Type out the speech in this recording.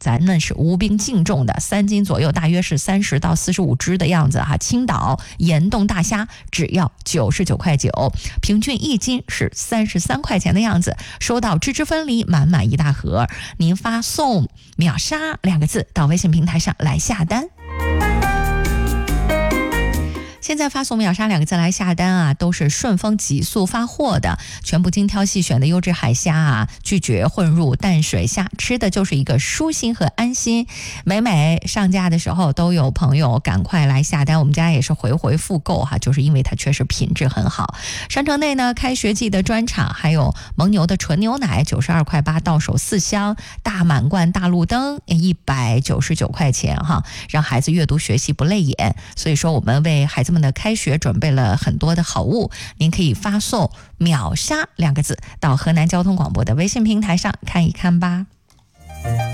咱们是无冰净重的，3斤左右，大约是30到45只的样子哈。青岛岩洞大虾只要99块9，平均1斤是33块钱的样子。收到芝芝分离满满一大盒，您发送秒杀2个字到微信平台上来下单。现在发送秒杀2个字来下单啊，都是顺丰极速发货的，全部精挑细选的优质海虾啊，拒绝混入淡水虾，吃的就是一个舒心和安心。每上架的时候都有朋友赶快来下单，我们家也是回复购哈，就是因为它确实品质很好。商城内呢，开学季的专场，还有蒙牛的纯牛奶92块8到手4箱，大满贯大路灯199块钱哈，让孩子阅读学习不累眼。所以说我们为孩子们的开学准备了很多的好物，您可以发送秒杀2个字到河南交通广播的微信平台上看一看吧。